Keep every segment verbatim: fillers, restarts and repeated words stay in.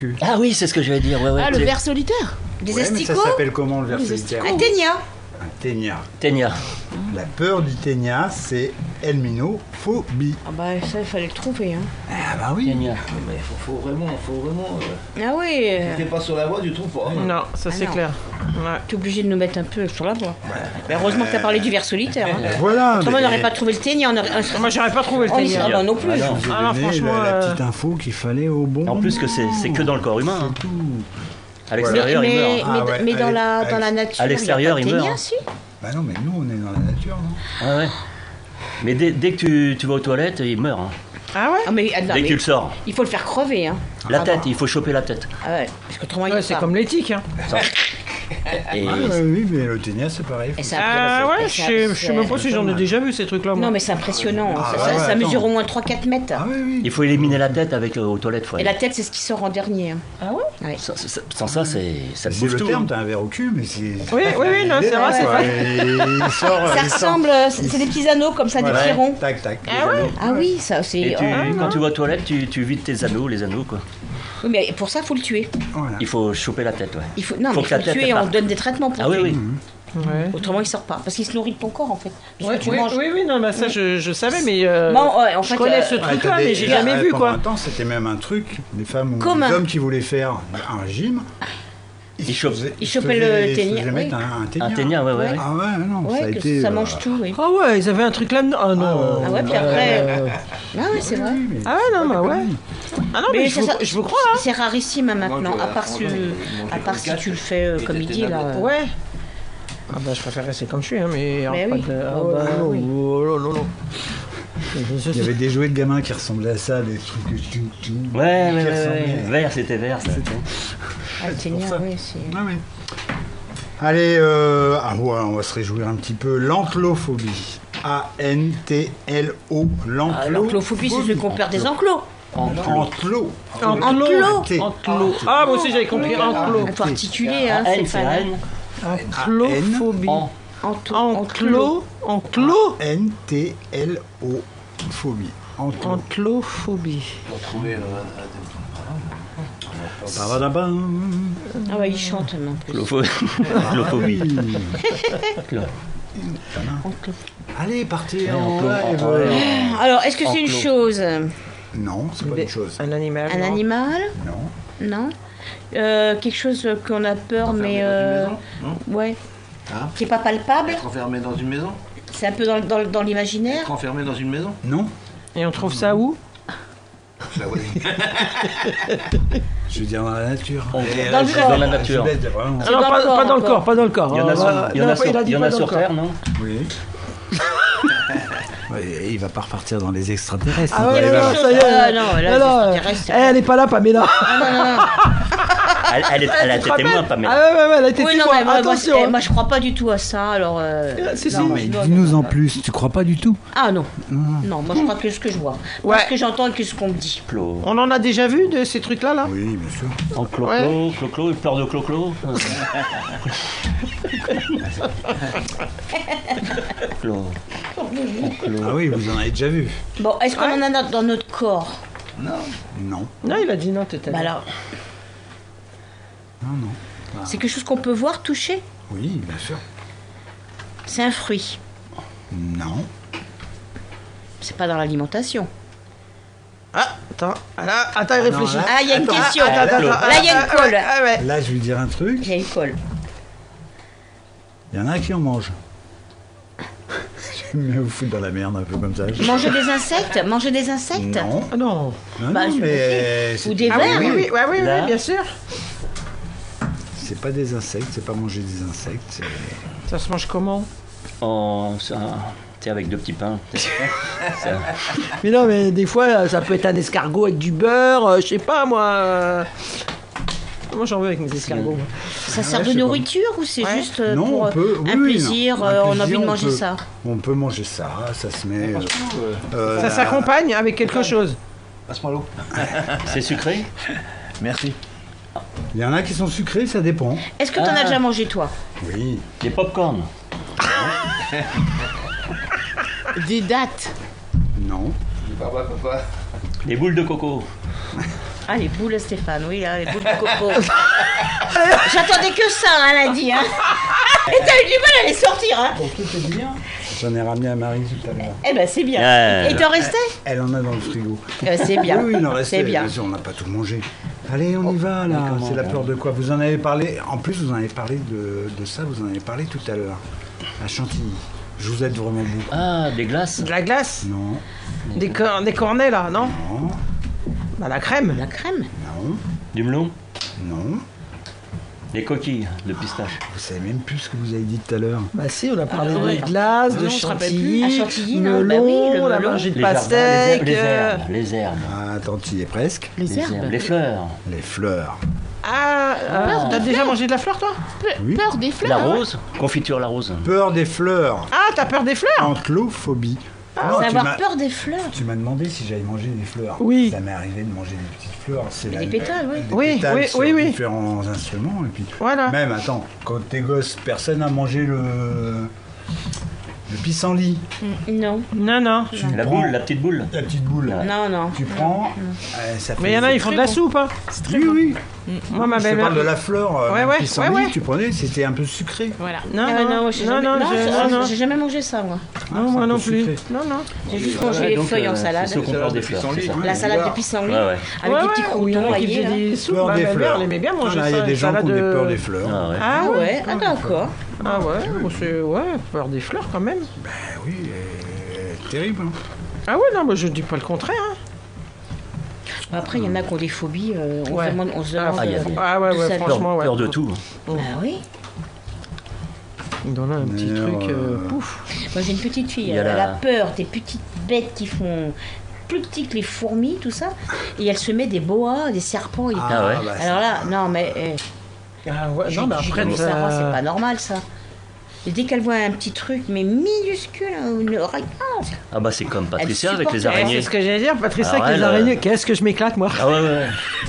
Ah oui, c'est ce que j'allais dire. Ouais, ouais, Ah, le ver solitaire. Des ouais, asticots. Mais ça s'appelle comment le ver solitaire? Un ténia. Un ténia. Ténia. La peur du ténia, c'est helminophobie. Ah bah ça, il fallait le trouver. Hein. Ah bah oui. Ténia. Mais faut, faut vraiment, faut vraiment. Euh... Ah oui. Si t'es pas sur la voie, tu trouves pas. Hein. Non, ça ah c'est non. clair. Ouais. T'es obligé de nous mettre un peu sur la voie. Ouais. Mais heureusement que t'as parlé du ver solitaire. Hein. Voilà. Autrement, on n'aurait pas trouvé le ténia. On aurait... Moi, j'aurais pas trouvé le ténia. Ah bah non plus. Ah non, ah non franchement. La, la petite info qu'il fallait au bon. En plus que c'est, c'est que dans le corps humain. Hein. Tout. À l'extérieur, mais, il meurt. Mais, ah ouais, mais dans, allez, la, dans la nature, à l'extérieur, il, y a pas de ténia, il meurt. Si. Bah non, mais nous, on est dans la nature, non? Ah ouais. Mais dès, dès que tu, tu vas aux toilettes, il meurt. Hein. Ah ouais ah mais, ah, non, Dès mais que tu le sors. Il faut le faire crever. Hein. La ah tête, bon. Il faut choper la tête. Ah ouais, parce qu'autrement, ouais, il c'est comme l'éthique. Hein. Et... Ah, ouais, oui, mais le ténia, c'est pareil. Et ça, ah ouais, je sais même pas si j'en ai déjà vu ces trucs-là. Non, mais c'est impressionnant. Ah, ça, ouais, ça, ouais, ça mesure au moins trois à quatre mètres. Ah, oui, oui. Il faut éliminer la tête avec euh, aux toilettes. Faut et la tête, c'est ce qui sort en dernier. Hein. Ah ouais, ouais. Sans, sans, sans ça, c'est ça te c'est bouffe le tout. terme, t'as un verre au cul, mais c'est. Oui, oui, oui, non, c'est vrai, c'est vrai. Ça ressemble, c'est des petits anneaux comme ça, des petits ronds. Tac, tac. Ah ouais. Ah oui, ça c'est. Et tu, quand tu vas aux toilettes, tu, tu vides tes anneaux, les anneaux quoi. Oui, mais pour ça, il faut le tuer. Voilà. Il faut choper la tête, ouais. Il faut, non, faut mais il faut le tuer et on donne des traitements pour ah, tuer. Ah oui, oui. Mmh. Ouais. Autrement, il sort pas. Parce qu'il se nourrit de ton corps, en fait. Ouais, tu oui, manges... oui, oui, non, bah ça, je, je savais, mais euh, bon, ouais, en je fait, connais euh, ce truc-là, ouais, mais j'ai des, jamais euh, vu, quoi. Pendant un temps, c'était même un truc, des femmes ou Commun. des hommes qui voulaient faire un régime. Ils chopaient il chopait le ténia. Ils mettre un, un ténia. Un ténia, ouais, ouais. ouais. Ah ouais, non, ouais, ça a que été... Ça euh... mange tout, oui. Ah ouais, ils avaient un truc là-dedans. Ah non. Ah ouais, puis après... Euh... Ah ouais, c'est vrai. Oui, ah ouais, non, bah ouais. Ah non, mais, mais je, vous, ça, je vous crois, hein. C'est rarissime, hein, maintenant, à part, si, à part si tu le fais euh, comme il dit, là. Ouais. Ah bah, je préfère rester comme je suis, hein, mais... Mais pas oui. de... Oh, bah, oh, oui. oh, non, non, non. Il y avait des jouets de gamins qui ressemblaient à ça, des trucs... Ouais, ouais, ouais, ouais. Vert, c'était vert, ça. Ah, le ténia, oui, c'est... Ah oui. Allez, euh... ah ouais, on va se réjouir un petit peu. L'enclophobie. A N T L O. Ah, l'enclophobie, c'est celui qu'on perd des enclos. Enclos. Enclos. Enclos. Ah, moi aussi, j'avais compris enclos. Il faut articuler, hein, c'est pas... Enclophobie. Enclos. Enclos. N T L O. Phobie. Enclophobie. Pour trouver... Ah ouais, il chante maintenant. Enclophobie. Allez, partez ouais, en live. Alors, est-ce que c'est une chose? Non, c'est pas une chose. Un animal. Un non. animal? Non. Non. Euh, quelque chose qu'on a peur, enfermé mais... Dans Euh... une maison, non ouais. Hein? Qui n'est pas palpable? Être enfermé dans une maison? C'est un peu dans, dans, dans l'imaginaire? Être enfermé dans une maison? Non. Et on trouve ça où? La Je veux dire dans la nature. Dans, là, le dans la nature. Bête, vraiment. Ah non, pas, pas, pas dans le corps, pas dans le corps. Il y en a sur, euh, il y en a sur, il y en a sur Terre, non? Oui. Ouais, il va pas repartir dans les extraterrestres. Ah ouais, non, non, ça y est. Ah non, là, non, non. Elle est pas là, Pamela. Ah non, non, non. Elle, elle, est, elle a été témoin, Pamela. Ah ouais, ouais, ouais, elle a été oui, témoin. Non, mais moi, attention. Moi, moi, je crois pas du tout à ça, alors... Euh... Si, si. Non, mais dis-nous en plus, tu crois pas du tout? Ah non. Non, non moi, je crois que ce que je vois. Ouais. Ce que j'entends et ce qu'on me dit. Clo. On en a déjà vu de ces trucs-là, là? Oui, bien sûr. En clo-clo, ouais. Clo-clo, il pleure de clo-clo. Clo. Ah oui, vous en avez déjà vu. Bon, est-ce qu'on ouais. en a dans notre corps? Non. Non. Non, il a dit non, peut-être. Bah alors... Non, non. Ah. C'est quelque chose qu'on peut voir, toucher? Oui, bien sûr. C'est un fruit? Non. C'est pas dans l'alimentation? Ah, attends, là, attends, il réfléchit. Ah, il y a une attends, question. Attends, attends, attends, là, il y a une colle. Ah, ouais. Là, je vais dire un truc. Il y a une colle. Il y en a qui en mangent. Je vais me foutre dans la merde un peu comme ça. Manger des insectes? Manger des insectes? Non. Ah non. Non, bah, non mais... Ou des ah, vers? Oui, oui, oui, oui, oui, oui, bien sûr. C'est pas des insectes, c'est pas manger des insectes. C'est... Ça se mange comment? En... Tu sais, avec deux petits pains. Ça... Mais non, mais des fois, ça peut être un escargot avec du beurre, euh, je sais pas, moi... Moi, j'en veux avec mes escargots. Ça sert de nourriture ou c'est ouais. juste non, pour on peut, oui, un, plaisir, non, euh, un plaisir, on a envie de manger peut, ça? On peut manger ça, ça se met... Euh, euh, ça s'accompagne avec quelque chose. Passe-moi l'eau. C'est sucré? Merci. Il y en a qui sont sucrés, ça dépend. Est-ce que tu en ah. as déjà mangé, toi? Oui. Des pop-corn? Des dattes? Non. Papa, papa. Des boules de coco? Ah, les boules, Stéphane, oui, hein, les boules de coco. J'attendais que ça, hein, elle a dit. Hein. Et t'as eu du mal à les sortir, hein. Pour tout est bien. J'en ai ramené à Marie tout à l'heure. Eh ben, c'est bien. Ouais. Et t'en restait? Elle en a dans le frigo. Eh ben, c'est bien. Oui, oui, il en restait. C'est bien. Vas-y, on n'a pas tout mangé. Allez, on y va là. comment, C'est la bon. peur de quoi? Vous en avez parlé. En plus, vous en avez parlé de, de ça. Vous en avez parlé tout à l'heure. À Chantilly. Je vous aide vraiment beaucoup. Ah, des glaces. De la glace. Non, Des, cor- des cornets, là, non? non, Bah, la crème. La crème. non, Du melon. non. Des coquilles de pistache. Vous savez même plus ce que vous avez dit tout à l'heure. Bah si, on a parlé Ah, de ouais. glace, de Non, on se rappelle chantilly, plus. À Chantilly, non, melon, bah oui, le on a melon. mangé de Les jardins, pastèque. les, euh, herbes, les herbes. Ah, attends, tu y es presque. Les herbes. Les fleurs. Les fleurs. Ah, ah, t'as déjà mangé de la fleur, toi? Oui. Peur des fleurs. La hein. rose. Confiture la rose. Peur des fleurs. Ah, t'as peur des fleurs? Anklophobie. Non, C'est tu avoir m'as- peur des fleurs. Tu m'as demandé si j'avais mangé des fleurs. Oui. Ça m'est arrivé de manger des petites fleurs. C'est Des la- pétales, oui. Des Oui, pétales oui, sur oui, oui. différents instruments. Et puis, Voilà. même, attends, quand t'es gosse, personne n'a mangé le, le pissenlit. Non. Non, non. Tu La prends boule, la petite boule. la petite boule. Non, non. Tu prends, euh, ça fait Mais il y en a, ils font de la soupe, hein. Oui, oui. Moi, ma Je te belle-mère. parle de la fleur, euh, Ouais, le ouais, pissenlit, ouais, ouais. tu prenais, c'était un peu sucré. Voilà. Non, Ah, non, moi, j'ai non, jamais- non, non, j'ai- ça, non, non. j'ai jamais mangé ça, moi. Non, c'est moi un non peu plus. sucré. Non, non. J'ai juste Ouais, mangé les donc, feuilles en euh, salade. C'est ceux qui ont peur des fleurs, c'est ça. La salade de pissenlit. Ouais, ouais. Avec Ouais, des petits ouais, croutons oui, il y en a qui noyés, faisaient là. des soupes. Peur Ma des belle-mère, fleurs. elle aimait bien Ah, manger là, ça. il y a des une gens qui ont salade des de- peurs des fleurs. Ah ouais. Ah Ah ouais. ouais, ah d'accord. Ah ouais, bon, c'est... Ouais, peur des fleurs, quand même. Ben oui, euh, terrible. hein. Ah ouais, non, moi, je dis pas le contraire, hein. Après, il y en a qui ont des phobies. euh, on Ouais. se demande, on se demande Ah, il y a euh, des- Ah ouais, d'où ouais, ça vient. franchement, ouais. Peur de tout. Ah oui. Il donne un petit Mais, truc, euh, euh, pouf. Moi, j'ai une petite fille. Il y a Elle la- a peur des petites bêtes qui font plus petits que les fourmis, tout ça. Et elle se met des boas, des serpents. Et... Ah ouais. bah, Alors là, non, mais. euh, Ah ouais, j'ai non, mais j'ai après, dit, mais ça ça- va, c'est pas normal ça. Et dès qu'elle voit un petit truc, mais minuscule, hein, une oreille. Ah, c'est- Ah bah c'est comme Patricia Elle avec les supporte- Ouais, araignées. c'est ce que j'allais dire, Patricia, Alors avec les elle, euh, araignées. Qu'est-ce que je m'éclate, moi. Ah ouais, ouais.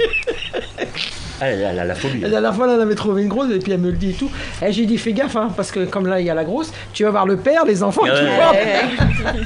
Ah, elle, elle a la phobie. La dernière fois, elle en avait trouvé une grosse, et puis elle me le dit et tout. Et j'ai dit, fais gaffe, hein, parce que comme là, il y a la grosse, tu vas voir le père, les enfants, Ouais, tu ouais. vois. Ouais,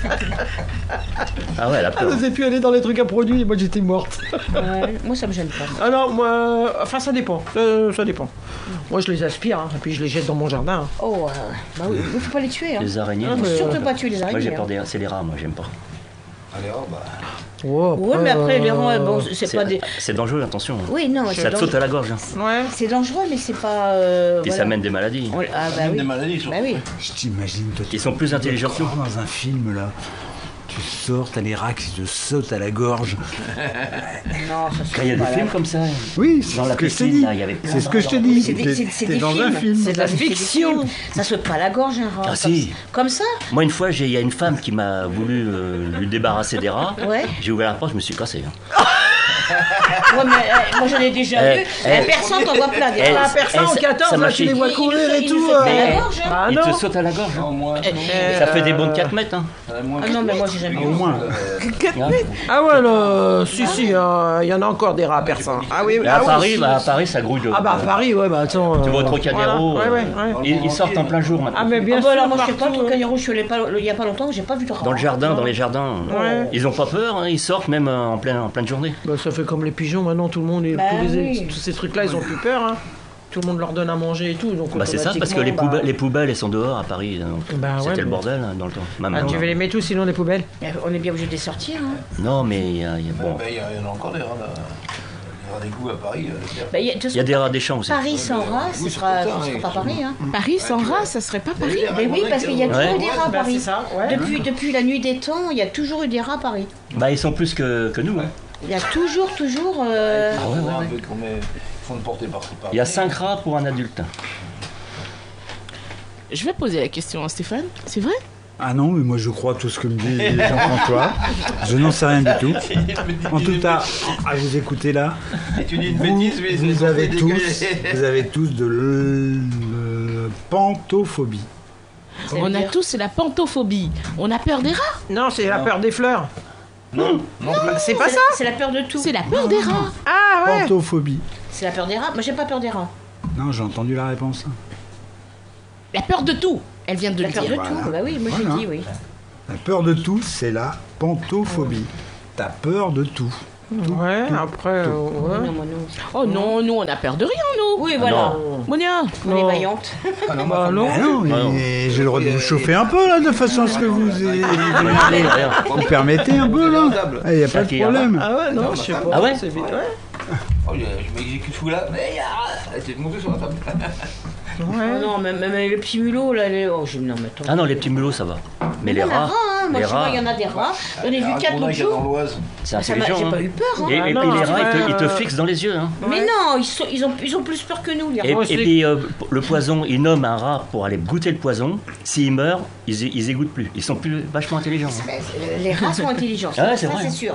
Ah ouais, elle a Elle peur. n'osait plus aller dans les trucs à produits, et moi, j'étais morte. ouais. Moi, ça me gêne pas. Ah non, moi, enfin, ça dépend. Euh, ça dépend. Moi, je les aspire, hein, et puis je les jette dans mon jardin. hein. Oh, euh, bah oui, il faut pas les tuer. Hein. Les araignées. Ah, Faut mais- surtout pas tuer les araignées. Moi j'ai peur hein. des. C'est les rats, moi j'aime pas. Allez, oh, bah. Oh, Ouais, mais après, les rats, euh, bon, c'est pas des. C'est dangereux, attention. Oui, non, Ça c'est te dangereux. saute à la gorge. hein. Ouais. C'est dangereux, mais c'est pas. euh, Et voilà. ça mène des maladies. On- Ah, bah Même oui. des maladies, surtout. Bah oui. Je t'imagine, toi, tu Ils sont plus intelligents que nous. crois dans un film là. Tu sors, t'as les rats qui te sautent à la gorge. Non, ça se Quand il y a fait des pas, films là. comme ça. Oui, c'est Dans ce la que je te piscine, dis. là, il y avait plein C'est ce que je te de- dis. C'est des- T'es- c'est- c'est t'es des dans un films. film. C'est de la C'est des fiction. films. Ça saute pas à la gorge, un rat. Ah, comme- si. Comme ça. Moi une fois, j'ai- il y a une femme qui m'a voulu euh, lui débarrasser des rats. Ouais. J'ai ouvert la porte, je me suis cassé. hein. Ouais, mais euh, moi j'en ai déjà Eh, vu. eh, La personne t'en voit plein. des eh, rats. La personne Eh, en ça- quatorze, ça m'a là, tu fait- les vois Il- il courir le fait- et il tout. le fait pas à la euh, gorge, hein. Bah Il non. te saute à la gorge. hein. Non, moi, Euh, Ça fait des bons de quatre mètres. Hein. euh, moi, Ah non, mais moi j'ai jamais Au vu. moins. Hein. Ah ouais, là, si, si, euh, il y en a encore des rats persans. Ah oui, Mais ah à oui, Paris, si. bah, à Paris, ça grouille. de- Ah bah à Paris, ouais, bah attends. Tu vas au euh, Trocadéro. voilà. Ouais, euh, ouais, ouais. Ils, ils sortent en plein jour maintenant. Ah mais bien Ah sûr, bah alors moi je sais pas, partout, le ouais. Trocadéro, je suis allé pas- il y a pas longtemps, j'ai pas vu de rat. Dans le jardin, dans les jardins. Ouais. Ils ont pas peur, hein, ils sortent même euh, en, plein, en pleine journée. Bah, ça fait comme les pigeons maintenant, tout le monde, est- Bah tous, les- oui. tous ces trucs-là, ils ont plus peur. Hein. Tout le monde leur donne à manger et tout. Donc Bah, c'est ça, parce que les, automatiquement, poubelles, bah, les poubelles, elles sont dehors à Paris. donc Bah, ouais, C'était le mais- bordel hein, dans le temps. Même Ah, tu maintenant. veux les mettre où sinon les poubelles? Euh, On est bien obligé de les sortir. Hein. Non, mais il y a, il y a- Bon, bon, il y, a- il y en a encore des rats là. Les rats d'égout à Paris. euh, c'est- Bah, y a- de toute il y a façon, des rats des champs aussi. Paris sans mais, rats, oui, ce c'est sera, pour ça, ce sera oui. pas Paris. Hein. Paris sans rat, ça serait pas Paris. Mais oui, parce qu'il y a toujours Ouais. eu des rats à Bah, Paris. c'est ça, ouais. Depuis, depuis la nuit des temps, il y a toujours eu des rats à Paris. Bah, ils sont plus que, que nous. Hein. Il y a toujours, toujours. euh, Ah ouais, ouais, Un ouais. peu qu'on met- ils font de porter par par- Il y a cinq rats pour un adulte. Je vais poser la question à Stéphane. C'est vrai? Ah non, mais moi je crois tout ce que me dit Jean-François. Je n'en sais rien du tout. En tout cas, à vous écouter là, Et tu dis une vous, bêtise, mais vous ils ont avez fait tous, dégueuler. vous avez tous de l- le- pantophobie. ça veut On a dire- tous la pantophobie. On a peur des rats. Non, c'est la peur des fleurs. Non, non, C'est pas C'est ça? la- C'est la peur de tout. C'est la peur des rats. Ah ouais. Pantophobie. C'est la peur des rats. Moi, j'ai pas peur des rats. Non, j'ai entendu la réponse. La peur de tout. Elle vient de La le peur de dire. Voilà. tout. Bah oui, moi Voilà. j'ai dit oui. La peur de tout, c'est la pantophobie. T'as peur de tout. Ouais, après, euh, ouais. Non, moi, non. Oh non, nous, on a peur de rien, nous. Oui, voilà. non. Monia. On est Non. vaillante. Ah non, Bah, ma femme, non. Ah non, Ah non. mais j'ai le droit de vous chauffer un peu là, de façon à ce que vous ayez- Rien, rien. vous permettez un peu là. Il n'y a pas de qui problème. Ah ouais, non, Non, je sais ma pas. femme. Ah ouais C'est vite, ouais. Oh, je je m'exécute fou là. Mais ah, elle était montée sur la table. Oh non, même, même les petits mulots, là, les... Oh, je... non, mais attends. Ah non, les petits mulots, ça va. Mais les Même un rats, rat, hein. Moi, les je vois, rats, il y en a des rats. J'en ai vu Un quatre gros nain l'autre qui est dans jour. l'Oise. c'est Ça m'a- intelligent. J'ai hein. pas eu peur, hein. Et, Ah et non, puis les c'est rats, ils te, vrai, ils te euh, fixent dans les yeux. Hein. Mais non, ils, sont, ils, ont, ils ont plus peur que nous, les rats. Et, Moi, et c'est- puis euh, le poison, ils nomment un rat pour aller goûter le poison. S'il meurt, ils, y- ils y goûtent plus. Ils sont plus vachement intelligents. hein. Mais, euh, Les rats sont intelligents, Ah ouais, ça c'est vrai. c'est sûr.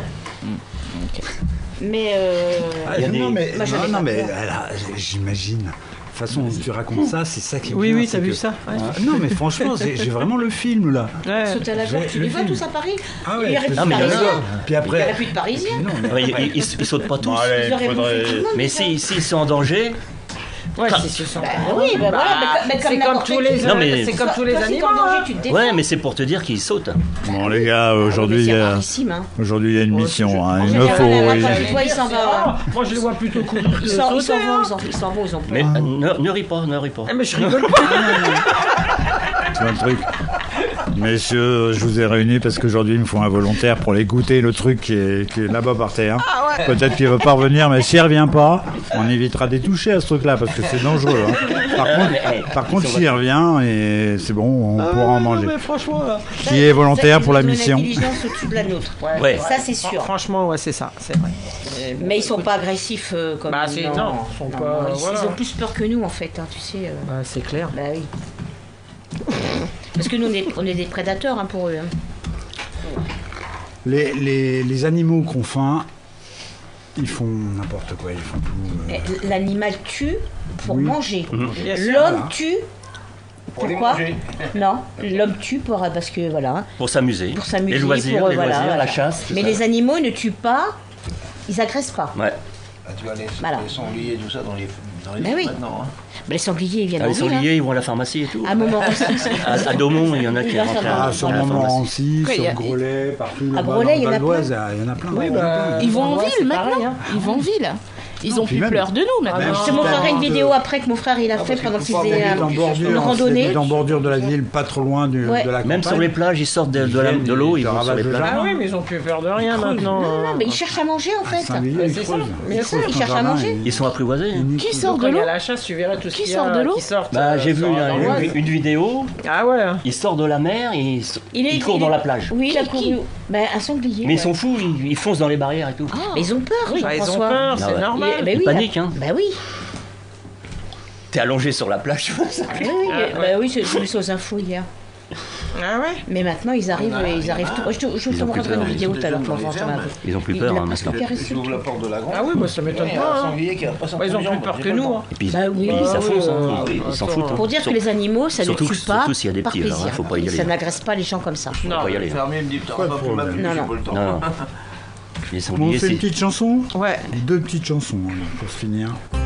Mais euh, Ah, Il y a non, des- mais, Moi, j'en ai non, non, pas mais peur. là, j'imagine. De toute façon, tu racontes ça, c'est ça qui est Oui, bien, oui, c'est t'as vu que- ça ouais. Ah, non, mais franchement, c'est- j'ai vraiment le film là. Ouais. sauter à la j'ai- gorge, tu le les vois film. tous à Paris. Ah Il y aurait plus Ah, de mais il y en a. Parisiens. Puis Il y aurait après. plus de Parisiens. Non, mais Ouais, ils, ils- ils sautent pas tous. Bon, allez, Ils auraient faudrait- bouffé tout le monde. Mais déjà. s'ils s'ils sont en danger, Ouais, c'est ce sont. Bah oui, bah voilà, mais comme- mais comme c'est comme n'importe tous qui. les Non, mais- c'est comme tous les Toi, si t'es animaux. en danger, hein. tu te défends. ouais, mais c'est pour te dire qu'ils sautent. Bon, les gars, aujourd'hui, Mais il y c'est a, rarissime, hein. aujourd'hui, il y a une mission. Hein. En Il me général, faut. la- la- il- la- Toi, ils s'en vont. hein. Moi, je les vois plutôt courir que Ils s'en ils s'en sauter, vont, hein. ils s'en- ils s'en vont, ils ont peur. Mais euh, ne, ne ris pas, ne ris pas. Ah, mais je rigole pas. C'est un truc. Messieurs, je vous ai réunis parce qu'aujourd'hui, il me faut un volontaire pour aller goûter le truc qui est, qui est là-bas par terre. Peut-être qu'il ne va pas revenir, mais s'il ne revient pas, on évitera de les toucher à ce truc-là parce que c'est dangereux. hein. Par Ah, contre, mais, hey, par contre ils sont s'il revient, et c'est bon, on Ah pourra ouais, en manger. non, mais franchement, là. Qui est volontaire Ça, pour la ils ont une mission? intelligence au-dessus de la nôtre. Ouais. Ça, c'est sûr. Franchement, ouais, c'est ça, c'est vrai. Mais ils sont pas agressifs euh, comme Bah, c'est- non, ils sont pas- ils, voilà. ils ont plus peur que nous en fait, hein, tu sais. euh. Bah, c'est clair. Bah oui. Parce que nous, on est, on est des prédateurs hein, pour eux. hein. Les, les, les animaux qu'on faim, ils font n'importe quoi, ils font tout. euh, Et L'animal tue pour Oui. manger. Bien sûr. L'homme Voilà. tue. Pour les Pourquoi manger. Non, l'homme tue pour, parce que voilà, Pour s'amuser. pour s'amuser. Les loisirs, pour, euh, les voilà, loisirs, voilà. la chasse. tout Mais ça. les animaux ne tuent pas, ils agressent pas. Ouais. Ah, tu vois, les, Voilà. les sangliers et tout ça dans les, dans les Ben films oui. maintenant. Hein. Mais les sangliers, ils viennent Ah, en les ville. hein. sangliers, ils vont à la pharmacie et tout. À Montmorency. À, à Daumont, il y en a Oui, qui là, rentrent ça va. à, Ah, sur à la pharmacie. Montmorency, Après, il y sur a- Grolet, partout là-bas Grolet, il y dans en le a Val d'Oise, il y en a plein. Oui, il y en a bah, plein. Ils vont en Ouais, ville c'est maintenant. pareil, hein. Ils vont en ville. Ils ont puis plus même- peur de nous maintenant. Ah, Je te non. montrerai une de- vidéo après que mon frère il a fait parce pendant qu'il qu'il faut faisait avoir euh, en bordure, une en randonnée. en bordure de la ville, pas trop loin du- Ouais. de la Même campagne. sur les plages, ils sortent de, de la- de l'eau, ils Ils te vont sur les ravagent le plages. jardin. Ah oui, mais ils ont plus peur de rien maintenant. Non, non, mais ils cherchent à manger en fait. Saint-Villiers, ils c'est ça. creusent. Mais Ils c'est ça, creusent ils ton cherchent à jardin, manger. ils- Ils sont apprivoisés. hein. ils Qui niquent sort tout. de Quand il y l'eau a la chasse, tu verrais tout ce Qui qu'il y sort a de l'eau qui sortent. Bah, j'ai euh, vu sur là, la une, droite. une vidéo, Ah ouais. ils sortent de la mer et ils, s- Il est- ils courent il dans est- la plage. Oui, il a Qui- couru. Ben, un sanglier. Mais ils ouais. sont fous, ils, ils foncent dans les barrières et tout. Mais ils ont peur, Bah, ils ont Jean-François. peur, Ah c'est ouais. normal. Il- ben Ils oui, paniquent, là- hein. Ben oui. T'es allongé sur la plage, tu vois ça. Oui, oui, Ah, ben ouais. oui, c'est j'ai vu ça aux infos hier. Ah ouais. Mais maintenant, ils arrivent, Ah, ils arrivent. tout- Je te, je te Ils ont plus montrerai peur, une ils vidéo ont tout à l'heure, des mon hommes dans enfant, les ça m'a- fermes. Ils ont plus Il- peur il a hein, presque maintenant. carré Tu sur ouvres le la porte de la grange. Ah oui, moi ça m'étonne il y pas. a un hein. sanglier qui a pas Bah, ils ont plus peur que nous. hein. Et puis, Bah oui. et puis Bah ça oui, fonce, hein. euh, ils ils s'en attends. foutent. hein. Pour dire que Sur- les animaux, ça ne surtout tue que- pas surtout s'il y a des par petits, alors, plaisir. hein, faut pas y aller, Ça hein. n'agresse pas les gens comme ça. Non. Faut pas y Le aller. hein. fermier me dit putain, Pas de pas plus problème. m'appeler, Non, j'ai non. pas le temps. Non, non. Les Bon, on sangliers, fait une c'est... petite chanson. Ouais. Deux petites chansons alors, pour se finir.